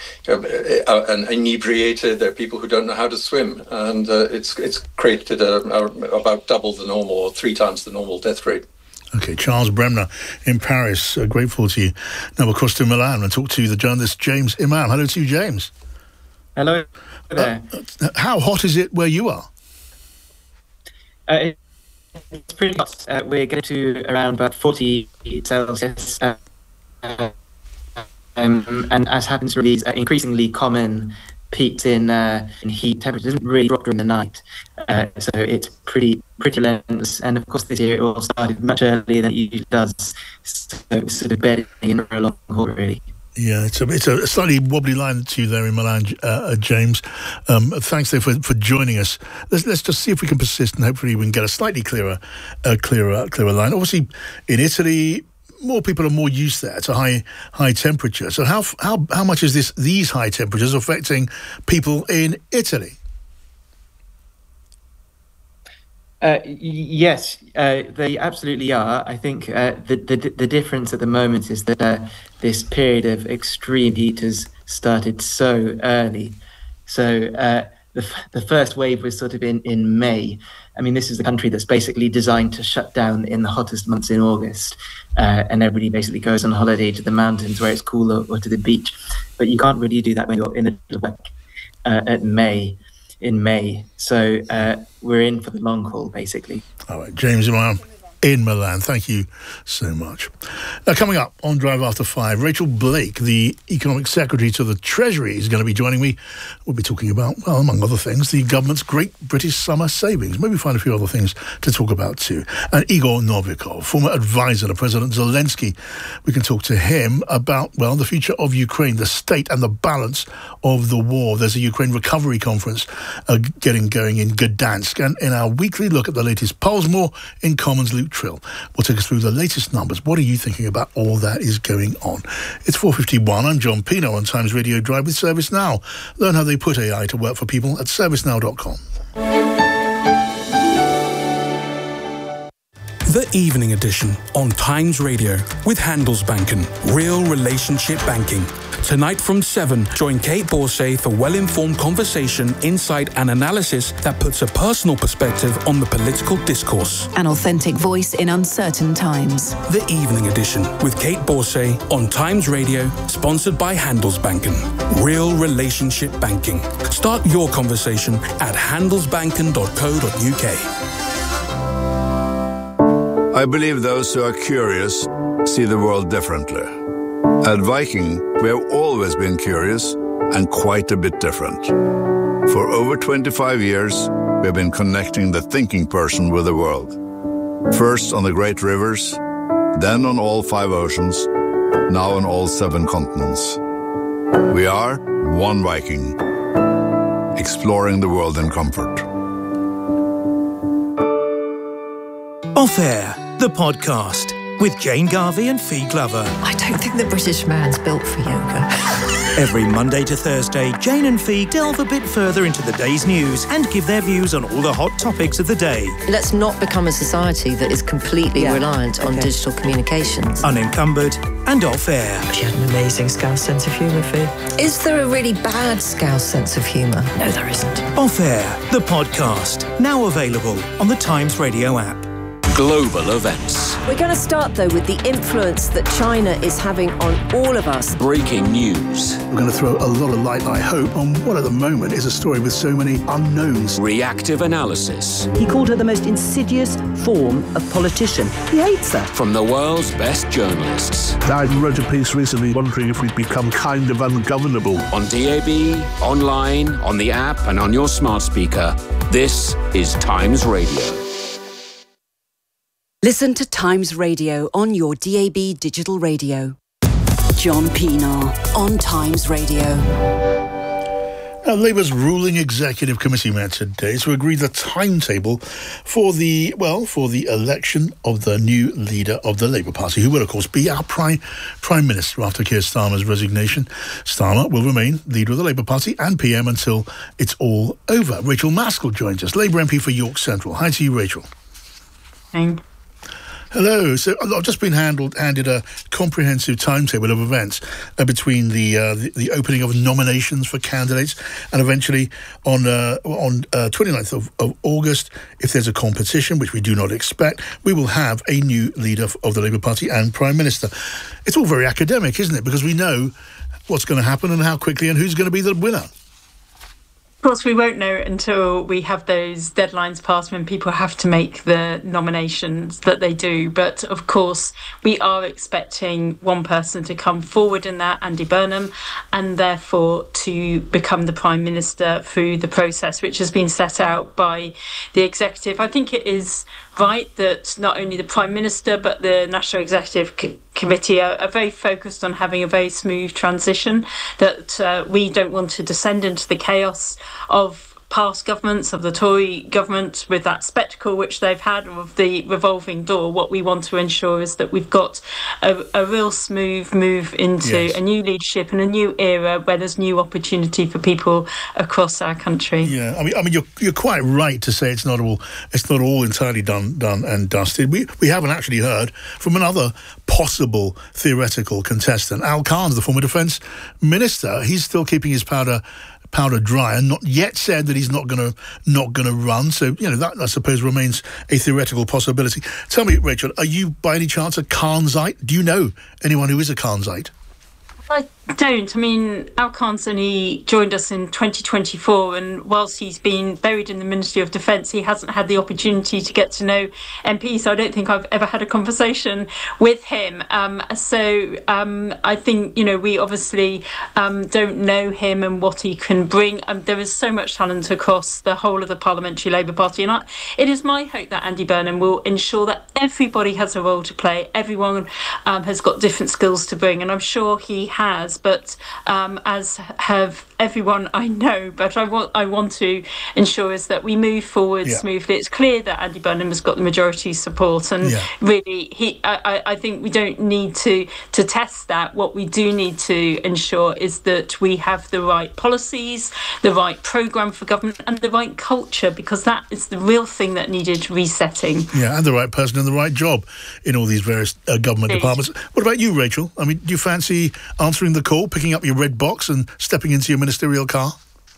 uh, inebriated, there are people who don't know how to swim, and uh, it's it's created a, a, about double the normal, or three times the normal death rate. Okay, Charles Bremner in Paris, uh, grateful to you. Now across to Milan and talk to the journalist James Imam. Hello to you, James. Hello there. Uh, how hot is it where you are? Uh, it's pretty hot. Uh, we're getting to around about forty Celsius. Uh, um, and as happens with these uh, increasingly common peaks in uh, in heat, temperature doesn't really drop during the night. Uh, so it's pretty pretty relentless. And of course this year it all started much earlier than it usually does. So it's sort of bedding in for a long haul, really. Yeah, it's a, it's a slightly wobbly line to you there in Milan, uh, James. Um, thanks there for, for joining us. Let's let's just see if we can persist, and hopefully we can get a slightly clearer, uh, clearer, clearer line. Obviously, in Italy, more people are more used there to high high temperature. So how how how much is this these high temperatures affecting people in Italy? Uh, yes, uh, they absolutely are. I think uh, the, the the difference at the moment is that uh, this period of extreme heat has started so early. So uh, the the first wave was sort of in, in May. I mean, this is the country that's basically designed to shut down in the hottest months in August, uh, and everybody basically goes on holiday to the mountains where it's cooler or to the beach. But you can't really do that when you're in a like, uh, at May. in May. So uh, we're in for the long haul, basically. All right, James Imam in Milan. Thank you so much. Now, coming up on Drive After Five, Rachel Blake, the Economic Secretary to the Treasury, is going to be joining me. We'll be talking about, well, among other things, the government's Great British Summer Savings. Maybe find a few other things to talk about too. And Igor Novikov, former advisor to President Zelensky. We can talk to him about, well, the future of Ukraine, the state and the balance of the war. There's a Ukraine Recovery Conference uh, getting going in Gdansk. And in our weekly look at the latest polls, more in Commons, Luke Trill will take us through the latest numbers. What are you thinking about all that is going on? It's four fifty-one. I'm John Pino on Times Radio Drive with ServiceNow. Learn how they put A I to work for people at service now dot com. The Evening Edition on Times Radio with Handelsbanken. Real relationship banking. Tonight from seven, join Kate Borsay for well-informed conversation, insight and analysis that puts a personal perspective on the political discourse. An authentic voice in uncertain times. The Evening Edition with Kate Borsay on Times Radio, sponsored by Handelsbanken. Real relationship banking. Start your conversation at handelsbanken dot co dot uk. I believe those who are curious see the world differently. At Viking, we have always been curious and quite a bit different. For over twenty-five years, we have been connecting the thinking person with the world. First on the great rivers, then on all five oceans, now on all seven continents. We are one Viking, exploring the world in comfort. Off Air, the podcast with Jane Garvey and Fee Glover. I don't think the British man's built for yoga. Every Monday to Thursday, Jane and Fee delve a bit further into the day's news and give their views on all the hot topics of the day. Let's not become a society that is completely yeah. reliant on okay. digital communications. Unencumbered and off air. She had an amazing Scouse sense of humour, Fee. Is there a really bad Scouse sense of humour? No, there isn't. Off Air, the podcast, now available on the Times Radio app. Global events. We're going to start, though, with the influence that China is having on all of us. Breaking news. We're going to throw a lot of light, I hope, on what at the moment is a story with so many unknowns. Reactive analysis. He called her the most insidious form of politician. He hates her. From the world's best journalists. I wrote a piece recently wondering if we'd become kind of ungovernable. On D A B, online, on the app, and on your smart speaker. This is Times Radio. Listen to Times Radio on your D A B digital radio. John Pienaar on Times Radio. Now, Labour's ruling executive committee met today to agree the timetable for the, well, for the election of the new leader of the Labour Party, who will, of course, be our Prime, Prime Minister after Keir Starmer's resignation. Starmer will remain leader of the Labour Party and P M until it's all over. Rachel Maskell joins us, Labour M P for York Central. Hi to you, Rachel. Thank Hello. So I've just been handled, handed a comprehensive timetable of events uh, between the, uh, the the opening of nominations for candidates and eventually on uh, on uh, twenty-ninth of, of August, if there's a competition, which we do not expect, we will have a new leader of the Labour Party and Prime Minister. It's all very academic, isn't it? Because we know what's going to happen and how quickly and who's going to be the winner. Of course, we won't know until we have those deadlines passed when people have to make the nominations that they do. But of course, we are expecting one person to come forward in that, Andy Burnham, and therefore to become the Prime Minister through the process which has been set out by the executive. I think it is right that not only the Prime Minister but the National Executive C- Committee are, are very focused on having a very smooth transition, that uh, we don't want to descend into the chaos of past governments, of the Tory government with that spectacle which they've had of the revolving door. What we want to ensure is that we've got a, a real smooth move into yes. a new leadership and a new era where there's new opportunity for people across our country. Yeah, I mean, I mean, you're you're quite right to say it's not all it's not all entirely done done and dusted. We we haven't actually heard from another possible theoretical contestant, Al Khan's, the former Defence Minister. He's still keeping his powder. powder dry and not yet said that he's not going to not going to run. So, you know, that, I suppose, remains a theoretical possibility. Tell me, Rachel, are you by any chance a Khanzite? Do you know anyone who is a Khanzite? I don't. I mean, Al Khan's only joined us in twenty twenty-four, and whilst he's been buried in the Ministry of Defence, he hasn't had the opportunity to get to know M Ps. So I don't think I've ever had a conversation with him. Um, so um, I think, you know, we obviously um, don't know him and what he can bring. Um, there is so much talent across the whole of the Parliamentary Labour Party, and I, it is my hope that Andy Burnham will ensure that everybody has a role to play. Everyone um, has got different skills to bring, and I'm sure he has, but um, as have everyone I know. But I want I want to ensure is that we move forward yeah. smoothly. It's clear that Andy Burnham has got the majority support, and yeah. really, he I, I think we don't need to to test that. What we do need to ensure is that we have the right policies, the right programme for government, and the right culture, because that is the real thing that needed resetting. Yeah, and the right person in the right job in all these various uh, government Indeed. departments. What about you, Rachel? I mean, do you fancy answering the call, picking up your red box and stepping into your ministerial car?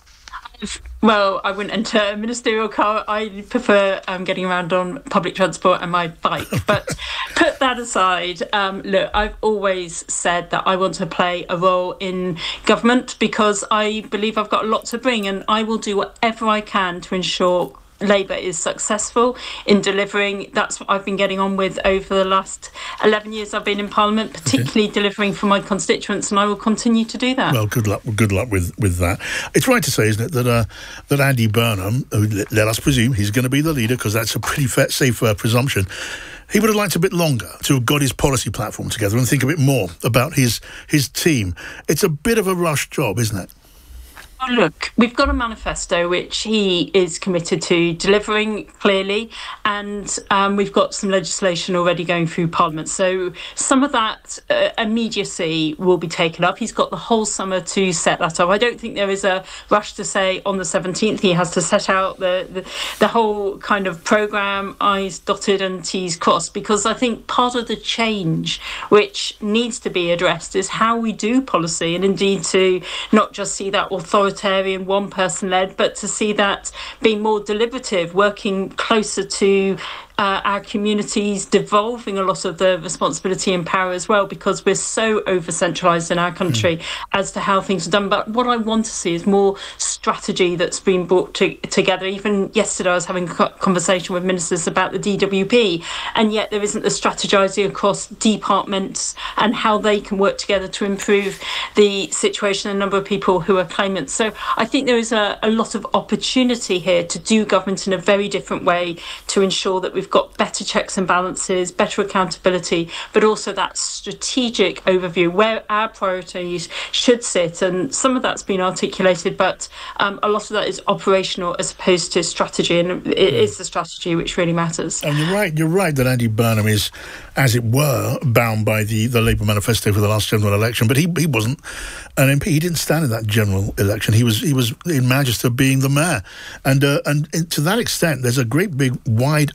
Well, I wouldn't enter a ministerial car. I prefer um, getting around on public transport and my bike. But put that aside, um, look, I've always said that I want to play a role in government because I believe I've got a lot to bring, and I will do whatever I can to ensure Labour is successful in delivering. That's what I've been getting on with over the last eleven years I've been in Parliament, particularly okay. delivering for my constituents, and I will continue to do that. Well, good luck. Good luck with, with that. It's right to say, isn't it, that uh, that Andy Burnham, let us presume he's going to be the leader, because that's a pretty fair, safe uh, presumption. He would have liked a bit longer to have got his policy platform together and think a bit more about his his team. It's a bit of a rush job, isn't it? Well, look, we've got a manifesto which he is committed to delivering clearly, and um, we've got some legislation already going through Parliament. So some of that uh, immediacy will be taken up. He's got the whole summer to set that up. I don't think there is a rush to say on the seventeenth he has to set out the, the, the whole kind of programme, I's dotted and T's crossed, because I think part of the change which needs to be addressed is how we do policy, and indeed to not just see that authority authoritarian, one-person-led, but to see that being more deliberative, working closer to uh, our communities, devolving a lot of the responsibility and power as well, because we're so over-centralised in our country mm. as to how things are done. But what I want to see is more strategy that's been brought to, together. Even yesterday I was having a conversation with ministers about the D W P, and yet there isn't the strategising across departments and how they can work together to improve the situation of a number of people who are claimants. So I think there is a, a lot of opportunity here to do government in a very different way, to ensure that we've got better checks and balances, better accountability, but also that strategic overview where our priorities should sit. And some of that's been articulated, but um, a lot of that is operational as opposed to strategy, and it is the strategy which really matters. And you're right, you're right that Andy Burnham is, as it were, bound by the, the Labour manifesto for the last general election, but he, he wasn't an M P. He didn't stand in that general election. He was he was in Manchester being the mayor. And, uh, and to that extent, there's a great big wide open piece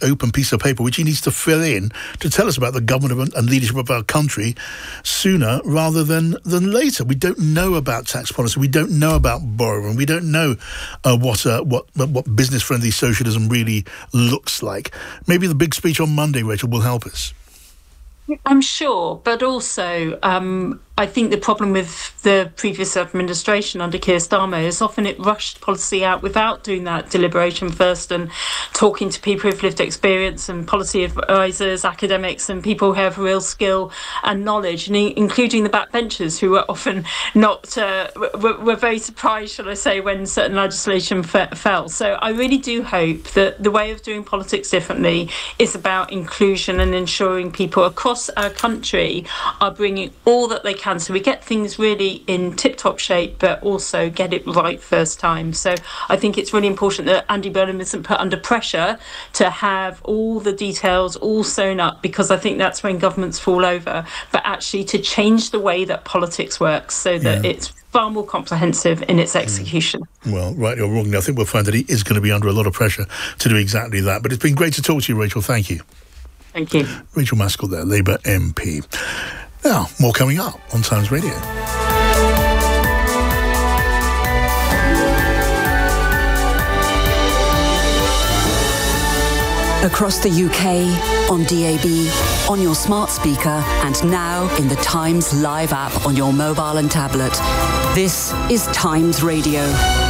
piece of paper which he needs to fill in to tell us about the government and leadership of our country sooner rather than, than later. We don't know about tax policy. We don't know about borrowing. We don't know uh, what, uh, what, what business-friendly socialism really looks like. Maybe the big speech on Monday, Rachel, will help us. I'm sure, but also um, I think the problem with the previous administration under Keir Starmer is often it rushed policy out without doing that deliberation first and talking to people who've lived experience and policy advisors, academics and people who have real skill and knowledge, and including the backbenchers who were often not, uh, were, were very surprised, shall I say, when certain legislation f- fell. So I really do hope that the way of doing politics differently is about inclusion and ensuring people across our country are bringing all that they can so we get things really in tip-top shape but also get it right first time. So I think it's really important that Andy Burnham isn't put under pressure to have all the details all sewn up, because I think that's when governments fall over, but actually to change the way that politics works so that yeah. it's far more comprehensive in its execution. Well, right or wrong, I think we'll find that he is going to be under a lot of pressure to do exactly that. But it's been great to talk to you, Rachel. Thank you. Thank you. Rachel Maskell there, Labour M P. Now, more coming up on Times Radio. Across the U K, on D A B, on your smart speaker, and now in the Times Live app on your mobile and tablet. This is Times Radio.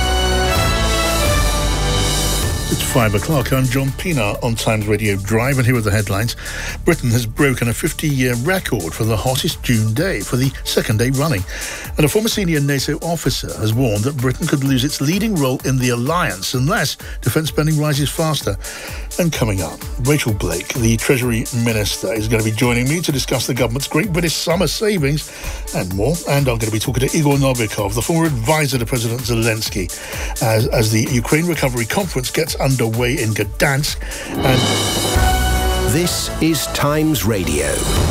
It's five o'clock. I'm John Pienaar on Times Radio Drive, and here are the headlines. Britain has broken a fifty-year record for the hottest June day for the second day running. And a former senior NATO officer has warned that Britain could lose its leading role in the alliance unless defence spending rises faster. And coming up, Rachel Blake, the Treasury Minister, is going to be joining me to discuss the government's Great British Summer Savings and more. And I'm going to be talking to Igor Novikov, the former advisor to President Zelensky, as, as the Ukraine Recovery Conference gets underway in Gdansk. And this is Times Radio.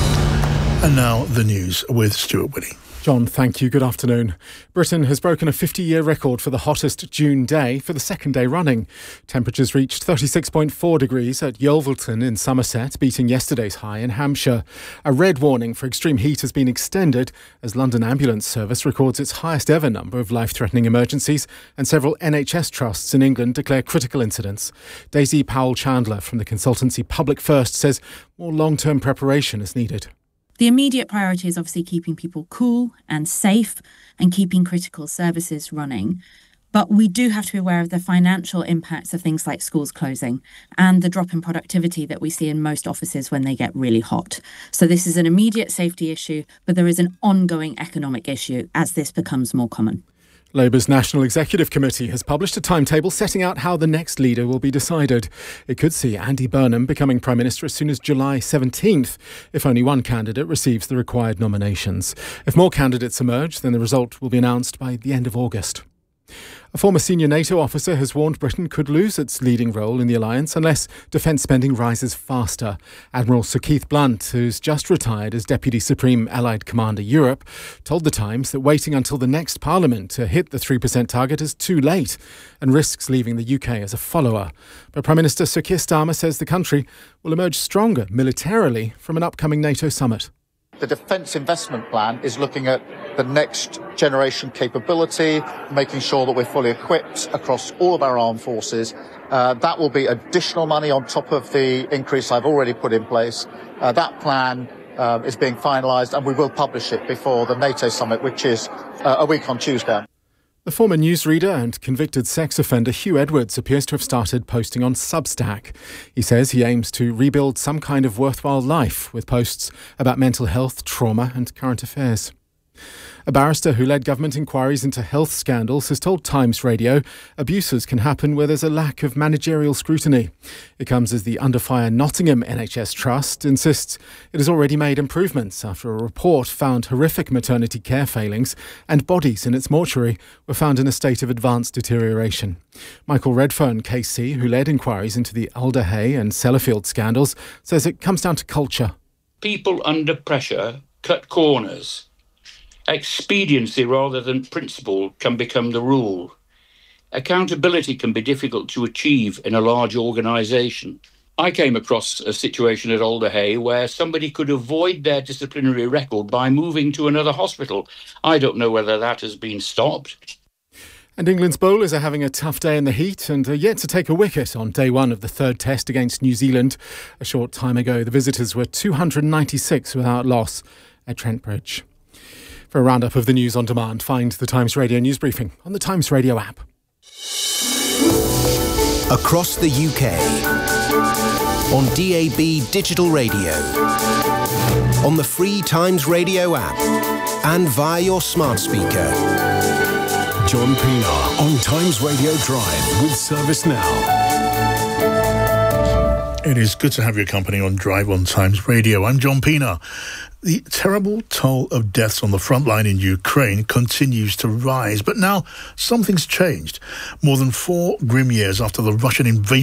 And now the news with Stuart Whitty. John, thank you. Good afternoon. Britain has broken a fifty-year record for the hottest June day for the second day running. Temperatures reached thirty-six point four degrees at Yeovilton in Somerset, beating yesterday's high in Hampshire. A red warning for extreme heat has been extended as London Ambulance Service records its highest ever number of life-threatening emergencies, and several N H S trusts in England declare critical incidents. Daisy Powell-Chandler from the consultancy Public First says more long-term preparation is needed. The immediate priority is obviously keeping people cool and safe and keeping critical services running. But we do have to be aware of the financial impacts of things like schools closing and the drop in productivity that we see in most offices when they get really hot. So this is an immediate safety issue, but there is an ongoing economic issue as this becomes more common. Labour's National Executive Committee has published a timetable setting out how the next leader will be decided. It could see Andy Burnham becoming Prime Minister as soon as July seventeenth, if only one candidate receives the required nominations. If more candidates emerge, then the result will be announced by the end of August. A former senior NATO officer has warned Britain could lose its leading role in the alliance unless defence spending rises faster. Admiral Sir Keith Blunt, who's just retired as Deputy Supreme Allied Commander Europe, told The Times that waiting until the next Parliament to hit the three percent target is too late and risks leaving the U K as a follower. But Prime Minister Sir Keir Starmer says the country will emerge stronger militarily from an upcoming NATO summit. The Defence Investment Plan is looking at the next generation capability, making sure that we're fully equipped across all of our armed forces. Uh, that will be additional money on top of the increase I've already put in place. Uh, that plan uh, is being finalised, and we will publish it before the NATO summit, which is uh, a week on Tuesday. The former newsreader and convicted sex offender Hugh Edwards appears to have started posting on Substack. He says he aims to rebuild some kind of worthwhile life with posts about mental health, trauma and current affairs. A barrister who led government inquiries into health scandals has told Times Radio abuses can happen where there's a lack of managerial scrutiny. It comes as the Under Fire Nottingham N H S Trust insists it has already made improvements after a report found horrific maternity care failings and bodies in its mortuary were found in a state of advanced deterioration. Michael Redfern, K C, who led inquiries into the Alder Hey and Sellafield scandals, says it comes down to culture. People under pressure cut corners. Expediency rather than principle can become the rule. Accountability can be difficult to achieve in a large organisation. I came across a situation at Alderhay where somebody could avoid their disciplinary record by moving to another hospital. I don't know whether that has been stopped. And England's bowlers are having a tough day in the heat and are yet to take a wicket on day one of the third test against New Zealand. A short time ago, the visitors were two hundred ninety-six without loss at Trent Bridge. For a roundup of the news on demand, find the Times Radio news briefing on the Times Radio app. Across the U K, on D A B digital radio, on the free Times Radio app, and via your smart speaker. John Pienaar on Times Radio Drive with ServiceNow. It is good to have your company on Drive on Times Radio. I'm John Pienaar. The terrible toll of deaths on the front line in Ukraine continues to rise, but now something's changed. More than four grim years after the Russian invasion